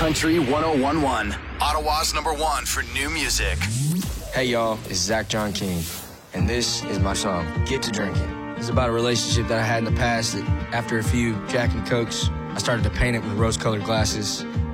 Country 101.1, Ottawa's #1 for new music. Hey y'all, it's Zach John King, and this is my song, Get to Drinking. It's about a relationship that I had in the past that after a few Jack and Cokes, I started to paint it with rose-colored glasses.